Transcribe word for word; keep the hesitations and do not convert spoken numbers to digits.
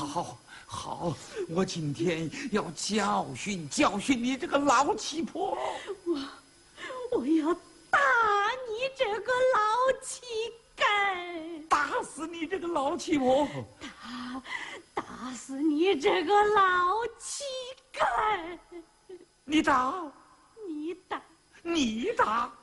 好，好，我今天要教训教训你这个老七婆。 我我要打你这个老乞丐， 打死你这个老七婆！ 打打死你这个老乞丐！ 你打， 你打， 你打！